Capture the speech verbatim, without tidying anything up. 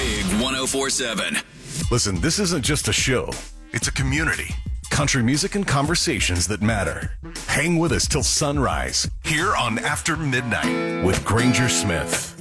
Big one oh four seven. Listen, this isn't just a show. It's a community. Country music and conversations that matter. Hang with us till sunrise here on After Midnight with Granger Smith.